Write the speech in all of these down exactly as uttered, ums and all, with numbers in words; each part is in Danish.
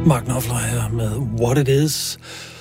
Mark Knopfler her med What It Is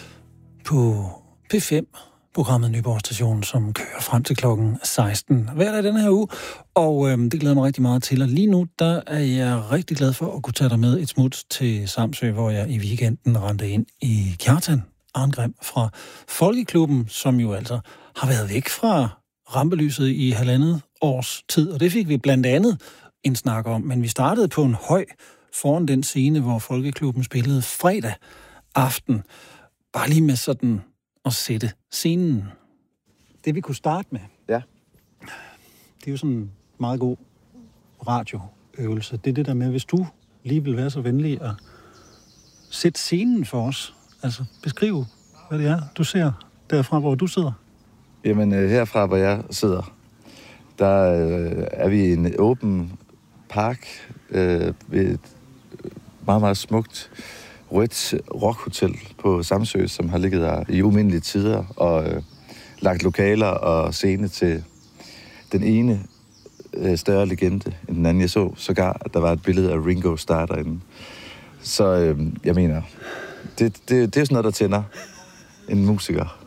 på P fem, programmet Nyborg Station, som kører frem til klokken seksten hver dag denne her uge. Og øhm, det glæder mig rigtig meget til. Og lige nu, der er jeg rigtig glad for at kunne tage dig med et smut til Samsø, hvor jeg i weekenden rendte ind i Kjartan Arngrim fra Folkeklubben, som jo altså har været væk fra rampelyset i halvandet års tid. Og det fik vi blandt andet en snak om. Men vi startede på en høj foran den scene, hvor Folkeklubben spillede fredag aften. Bare lige med sådan at sætte scenen. Det vi kunne starte med, ja. Det er jo sådan en meget god radioøvelse. Det er det der med, hvis du lige vil være så venlig at sætte scenen for os. Altså beskrive, hvad det er, du ser derfra, hvor du sidder. Jamen herfra, hvor jeg sidder, der øh, er vi i en åben park øh, ved et meget, meget smukt rødt rockhotel på Samsø, som har ligget der i umindelige tider og øh, lagt lokaler og scene til den ene øh, større legende end den anden. Jeg så sågar, at der var et billede af Ringo Starr derinde. Så øh, jeg mener, det, det, det er sådan noget, der tænder en musiker.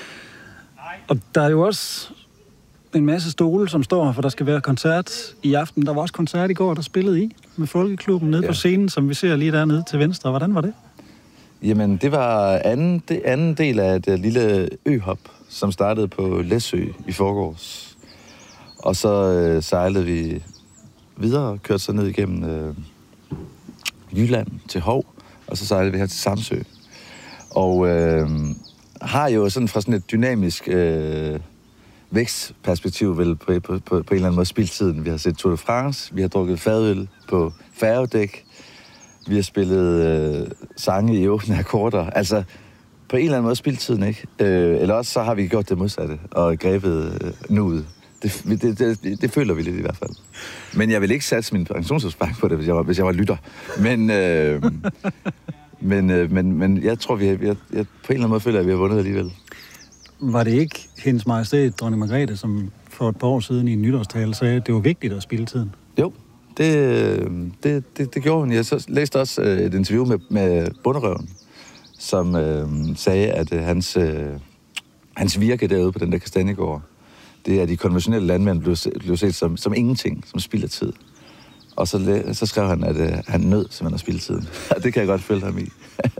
Og der er jo også en masse stole, som står her, for der skal være koncert i aften. Der var også koncert i går, der spillede I med Folkeklubben nede ja. på scenen, som vi ser lige dernede til venstre. Hvordan var det? Jamen, det var anden, det anden del af et uh, lille øhop, som startede på Læsø i forgårs. Og så uh, sejlede vi videre og kørte så ned igennem uh, Jylland til Hov, og så sejlede vi her til Samsø. Og uh, har jo sådan fra sådan et dynamisk uh, vækstperspektiv vel på, på, på, på en eller anden måde spildtiden. Vi har set Tour de France, vi har drukket fadøl på færgedæk, vi har spillet øh, sange i åbne akkorder. Altså, på en eller anden måde spildtiden, ikke? Øh, eller også så har vi gjort det modsatte og grebet øh, nuet. Det, det, det, det føler vi lidt i hvert fald. Men jeg vil ikke satse min pensionsopsparing på det, hvis jeg var, hvis jeg var lytter. Men, øh, men, øh, men, men jeg tror, vi har, jeg, jeg, på en eller anden måde føler jeg, at vi har vundet alligevel. Var det ikke hendes majestæt, dronning Margrethe, som for et par år siden i en nytårstale sagde, at det var vigtigt at spille tiden? Jo, det, det, det, det gjorde hun. Jeg så læste også et interview med, med Bonderøven, som øh, sagde, at øh, hans, øh, hans virke derude på den der Kastanjegård, det er, at de konventionelle landmænd blev, blev set som, som ingenting, som spilder tid. Og så, så skrev han, at øh, han nød simpelthen at spille tiden. Det kan jeg godt følge ham i.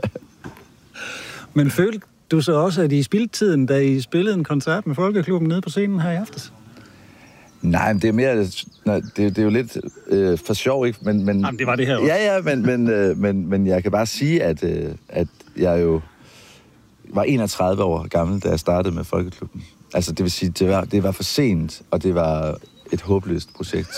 Men følte du så også, at I spildte tiden, da I spillede en koncert med Folkeklubben nede på scenen her i aftes? Nej, men det er mere, nej, det, det er jo lidt øh, for sjov, ikke? Men, men, Jamen, det var det her også. Ja, ja, men, men, øh, men, men jeg kan bare sige, at, øh, at jeg jo var enogtredive år gammel, da jeg startede med Folkeklubben. Altså, det vil sige, det var, det var for sent, og det var et håbløst projekt.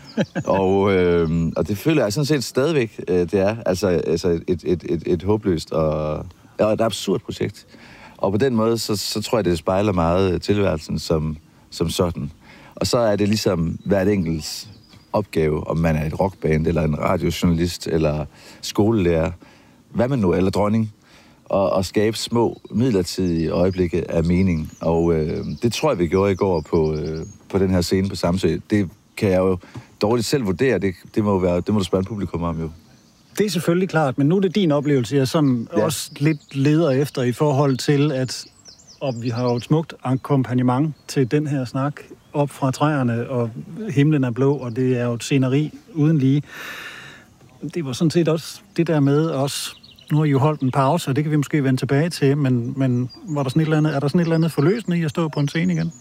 og, øh, og det føler jeg sådan set stadigvæk, øh, det er. Altså, altså et, et, et, et, et håbløst og, og et absurd projekt. Og på den måde, så, så tror jeg, det spejler meget tilværelsen som, som sådan. Og så er det ligesom hvert enkelts opgave, om man er et rockband, eller en radiojournalist, eller skolelærer, hvad man nu, eller dronning, og, og skabe små, midlertidige øjeblikke af mening. Og øh, det tror jeg, vi gjorde i går på, øh, på den her scene på Samsø. Det kan jeg jo dårligt selv vurdere. Det, det, må, være, det må du spørge publikum om jo. Det er selvfølgelig klart, men nu er det din oplevelse, jeg sådan ja. også lidt leder efter i forhold til, at og vi har jo et smukt akkompagnement til den her snak op fra træerne, og himlen er blå, og det er jo et sceneri uden lige. Det var sådan set også det der med os. Nu har I jo holdt en pause, og det kan vi måske vende tilbage til, men, men var der sådan et eller andet, er der sådan et eller andet forløsende i at stå på en scene igen?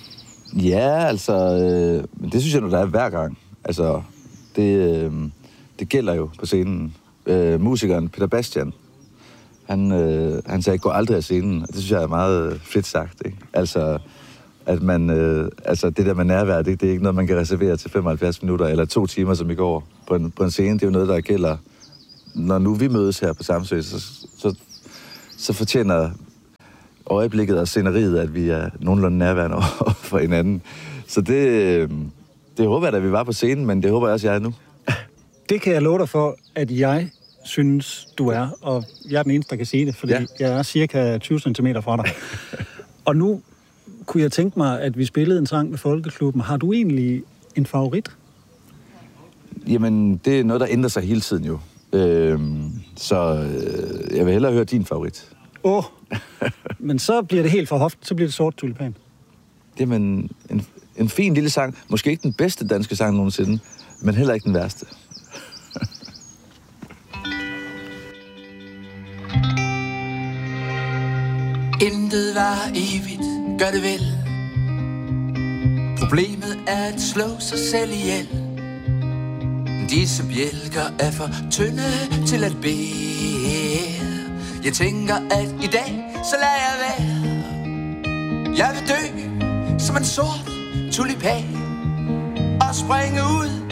Ja, altså, øh, det synes jeg nu, der er hver gang. Altså, det, øh, det gælder jo på scenen. Øh, musikeren Peter Bastian, han, øh, han sagde, gå aldrig af scenen, og det synes jeg er meget fedt sagt, ikke? Altså, at man, øh, altså det der med nærvær, det, det er ikke noget, man kan reservere til femoghalvfjerds minutter, eller to timer, som i går på en, på en scene. Det er jo noget, der gælder, når nu vi mødes her på Samsø, så, så, så fortjener øjeblikket og sceneriet, at vi er nogenlunde nærværende over for hinanden. Så det, det håber jeg, at vi var på scenen, men det håber jeg også, jeg er nu. Det kan jeg love dig for, at jeg synes, du er, og jeg er den eneste, der kan sige det, fordi ja. jeg er cirka tyve centimeter fra dig. Og nu kunne jeg tænke mig, at vi spillede en sang med Folkeklubben. Har du egentlig en favorit? Jamen, det er noget, der ændrer sig hele tiden jo. Øhm, Så øh, jeg vil hellere høre din favorit. Åh, oh. Men så bliver det helt for hoften, så bliver det Sort Tulipan. Jamen, en, en fin lille sang. Måske ikke den bedste danske sang nogensinde, men heller ikke den værste. Intet var evigt, gør det vel. Problemet er at slå sig selv ihjel. Disse bjælker er for tynde til at bære. Jeg tænker, at i dag, så lader jeg være. Jeg vil dø som en sort tulipan og springe ud